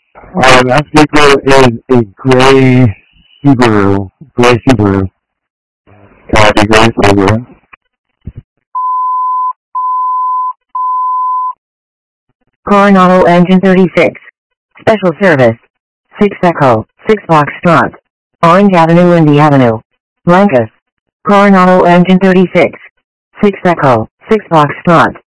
That vehicle is a gray Subaru. Gray Subaru. Copy, gray Subaru. Coronado Engine 36. Special Service. 6 Echo, 6 Foxtrot. Orange Avenue, Indy Avenue. Blancas. Coronado Engine 36. 6 Echo, 6 Foxtrot.